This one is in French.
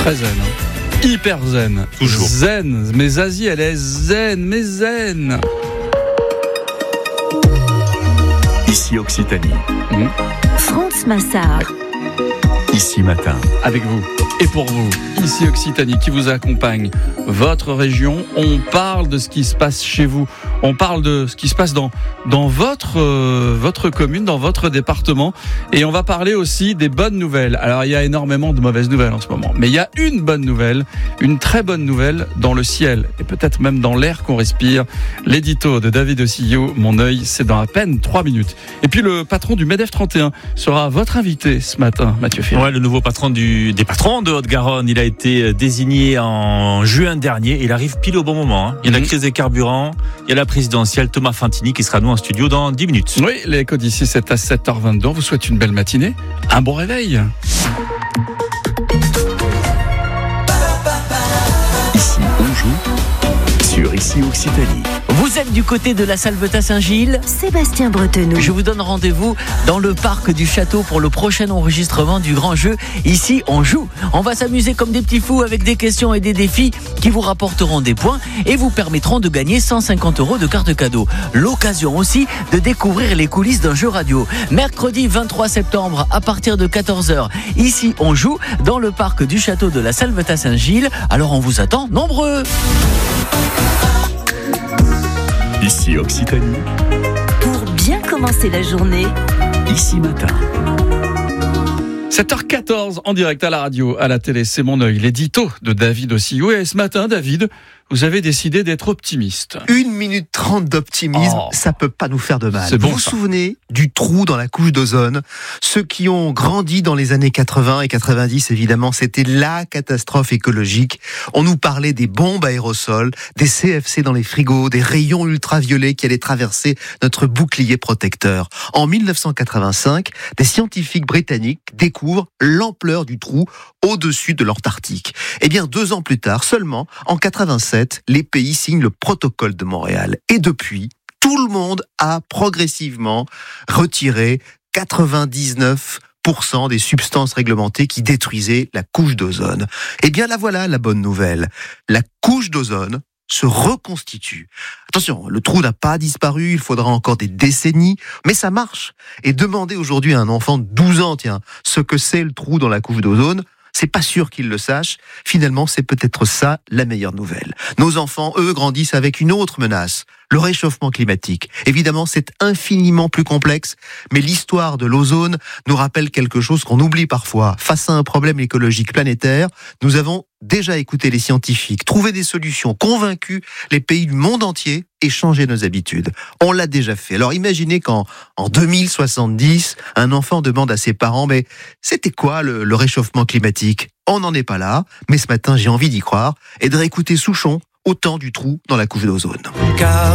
Très zen. Hyper zen. Toujours. Zen. Mais Zazie, elle est zen. Mais zen. Ici Occitanie. France Massard. Ici Matin. Avec vous et pour vous, ici Occitanie qui vous accompagne, votre région. On parle de ce qui se passe chez vous. On parle de ce qui se passe dans votre commune, dans votre département. Et on va parler aussi des bonnes nouvelles. Alors, il y a énormément de mauvaises nouvelles en ce moment. Mais il y a une bonne nouvelle, une très bonne nouvelle dans le ciel et peut-être même dans l'air qu'on respire. L'édito de David Ossillot, Mon œil, c'est dans à peine 3 minutes. Et puis, le patron du MEDEF 31 sera votre invité ce matin, Mathieu Ferry. Ouais, le nouveau patron des patrons de Haute-Garonne, il a été désigné en juin dernier. Il arrive pile au bon moment. Il y a la crise des carburants, il y a la présidentielle. Thomas Fantini qui sera nous en studio dans 10 minutes. Oui, l'écho d'ici, c'est à 7h22. On vous souhaite une belle matinée, un bon réveil. Ici, on joue sur Ici Occitanie. Vous êtes du côté de la Salvetat Saint-Gilles ? Sébastien Bretenoux. Je vous donne rendez-vous dans le parc du château pour le prochain enregistrement du grand jeu. Ici, on joue. On va s'amuser comme des petits fous avec des questions et des défis qui vous rapporteront des points et vous permettront de gagner 150 € de carte cadeau. L'occasion aussi de découvrir les coulisses d'un jeu radio. Mercredi 23 septembre à partir de 14h. Ici, on joue dans le parc du château de la Salvetat Saint-Gilles. Alors, on vous attend nombreux. Ici Occitanie. Pour bien commencer la journée. Ici Matin. 7h14 en direct à la radio, à la télé, c'est Mon œil, l'édito de David Ossillot. Et ce matin, David, vous avez décidé d'être optimiste. 1 minute 30 d'optimisme, Oh. ça peut pas nous faire de mal. C'est bon, vous vous ça. souvenez du trou dans la couche d'ozone? Ceux qui ont grandi dans les années 80 et 90, évidemment, c'était la catastrophe écologique. On nous parlait des bombes aérosols, des CFC dans les frigos, des rayons ultraviolets qui allaient traverser notre bouclier protecteur. En 1985, des scientifiques britanniques découvrent l'ampleur du trou au-dessus de l'Antarctique. Eh bien, 2 ans plus tard, seulement, en 87, les pays signent le protocole de Montréal. Et depuis, tout le monde a progressivement retiré 99% des substances réglementées qui détruisaient la couche d'ozone. Eh bien, là voilà la bonne nouvelle. La couche d'ozone se reconstitue. Attention, le trou n'a pas disparu, il faudra encore des décennies, mais ça marche. Et demander aujourd'hui à un enfant de 12 ans, ce que c'est le trou dans la couche d'ozone, c'est pas sûr qu'ils le sachent. Finalement, c'est peut-être ça la meilleure nouvelle. Nos enfants, eux, grandissent avec une autre menace, le réchauffement climatique. Évidemment, c'est infiniment plus complexe, mais l'histoire de l'ozone nous rappelle quelque chose qu'on oublie parfois. Face à un problème écologique planétaire, nous avons déjà écouté les scientifiques, trouvé des solutions, convaincu les pays du monde entier et changé nos habitudes. On l'a déjà fait. Alors imaginez qu'en 2070, un enfant demande à ses parents, mais c'était quoi le réchauffement climatique ? On n'en est pas là, mais ce matin j'ai envie d'y croire et de réécouter Souchon au temps du trou dans la couche d'ozone.